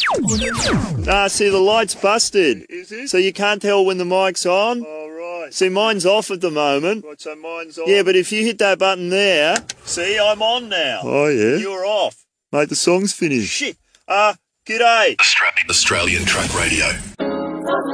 Nah, see, the light's busted. Is it? So you can't tell when the mic's on. Oh, right. See, mine's off at the moment. Right, so mine's on. Yeah, but if you hit that button there, see, I'm on now. Oh, yeah? You're off. Mate, the song's finished. Shit. G'day. Australian Track Radio.